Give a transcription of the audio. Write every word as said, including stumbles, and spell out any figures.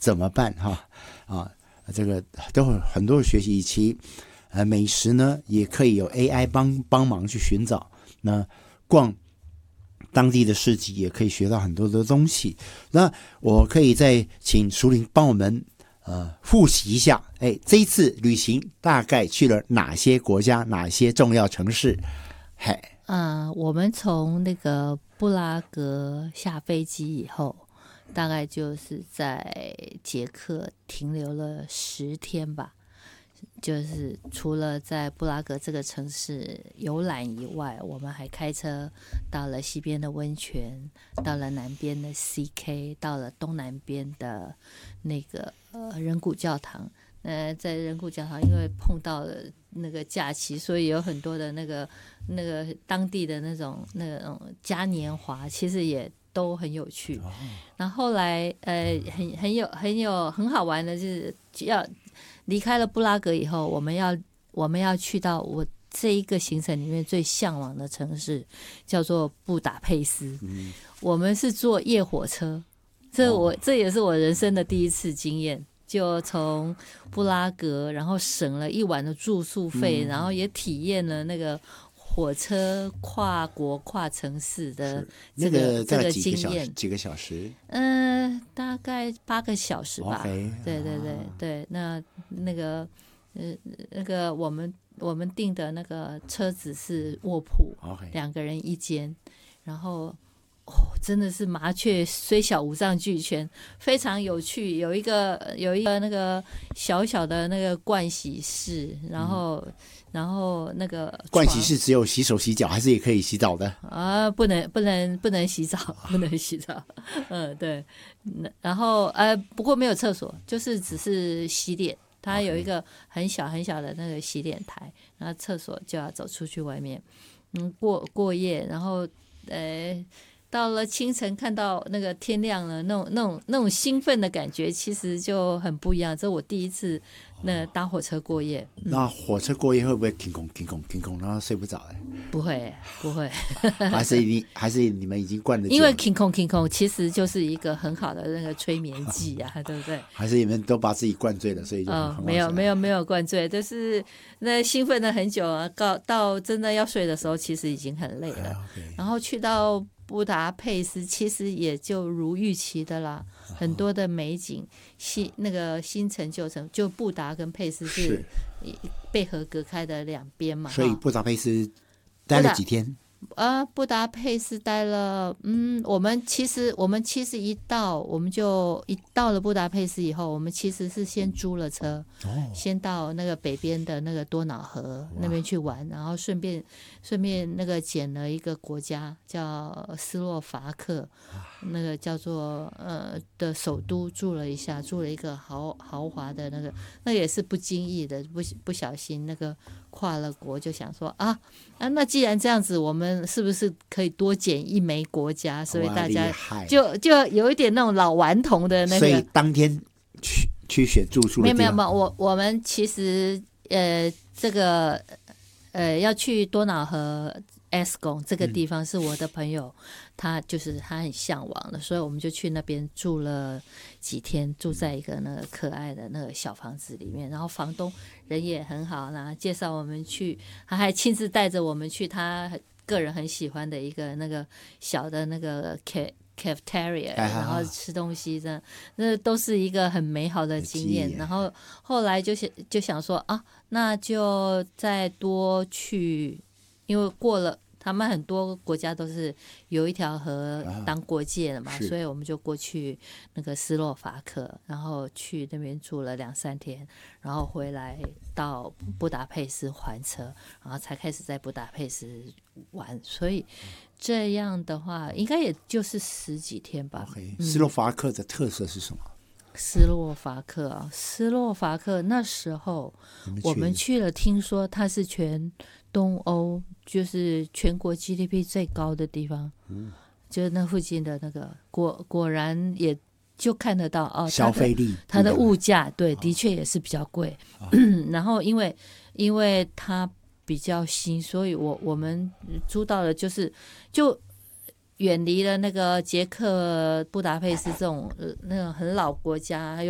怎么办哈啊？这个都有很多学习，以及呃美食呢也可以有 A I 帮帮忙去寻找。那逛当地的市集也可以学到很多的东西。那我可以再请淑玲帮我们呃复习一下，哎，这一次旅行大概去了哪些国家，哪些重要城市？嘿， 嗯、呃，我们从那个布拉格下飞机以后，大概就是在捷克停留了十天吧。就是除了在布拉格这个城市游览以外，我们还开车到了西边的温泉，到了南边的 C K， 到了东南边的那个呃人骨教堂。呃，在人骨教堂，因为碰到了那个假期，所以有很多的那个那个当地的那种那种嘉年华，其实也都很有趣。然后后来呃很很有很有很好玩的，就是要离开了布拉格以后，我们要我们要去到我这一个行程里面最向往的城市，叫做布达佩斯。嗯、我们是坐夜火车，这我、哦、这也是我人生的第一次经验。就从布拉格，然后省了一晚的住宿费，嗯、然后也体验了那个火车跨国跨城市的这个、那个、这个经验。 几个小时？ 嗯、呃，大概八个小时吧。 Okay, 对对对、啊、对，那那个呃那个我们我们订的那个车子是卧铺， okay. 两个人一间，然后。哦，真的是麻雀虽小五脏俱全，非常有趣。有一个有一个那个小小的那个盥洗室，然后、嗯、然后那个盥洗室只有洗手洗脚，还是也可以洗澡的啊？不能不能不能洗澡，不能洗澡。嗯，对。然后呃，不过没有厕所，就是只是洗脸。它有一个很小很小的那个洗脸台，然后厕所就要走出去外面。嗯，过过夜，然后呃。到了清晨看到那个天亮了，那种那种那种兴奋的感觉其实就很不一样。这是我第一次那搭火车过夜。 嗯、那火车过夜会不会停空停空停空，然后睡不着？ 不会不会。 还是你还是你们已经惯了？ 因为停空停空其实就是一个很好的那个催眠剂啊，对不对？ 还是你们都把自己灌醉了，所以就很哦，没有没有没有灌醉，就是那兴奋了很久啊，到到真的要睡的时候，其实已经很累了。 哎 okay. 然后去到布达佩斯其实也就如预期的啦，哦、很多的美景，新那个新城旧城，就布达跟佩斯是被河隔开的两边嘛。 所以布达佩斯待了几天？ 啊，布达佩斯待了，嗯，我们其实我们其实一到我们就一到了布达佩斯以后，我们其实是先租了车，哦、先到那个北边的那个多瑙河那边去玩，然后顺便顺便那个捡了一个国家叫斯洛伐克，那个叫做呃的首都住了一下，住了一个豪豪华的那个，那也是不经意的，不不小心那个跨了国，就想说啊啊，那既然这样子，我们是不是可以多捡一枚国家？所以大家就就有一点那种老顽童的那个。 所以当天去去选住宿的地方。 没有没有，我我们其实呃这个呃要去多瑙河 S 宫这个地方是我的朋友，嗯、他就是他很向往的，所以我们就去那边住了几天，住在一个那个可爱的那个小房子里面，然后房东人也很好啦，介绍我们去，他还亲自带着我们去他个人很喜欢的一个那个小的那个 cafeteria， 然后吃东西，这那都是一个很美好的经验。然后后来就想就想说啊，那就再多去，因为过了。他们很多国家都是有一条河当国界的嘛，啊、所以我们就过去那个斯洛伐克，然后去那边住了两三天，然后回来到布达佩斯还车，然后才开始在布达佩斯玩。所以这样的话，应该也就是十几天吧。 Okay. 嗯、斯洛伐克的特色是什么？ 斯洛伐克啊，斯洛伐克那时候我们去了，听说它是全东欧就是全国 G D P 最高的地方，嗯，就是那附近的那个果果然也就看得到哦， 消费力， 它的物价对，的确也是比较贵。哦、然后因为因为它比较新，所以我我们租到的就是就。远离了那个捷克布达佩斯这种、呃、那种很老国家，还有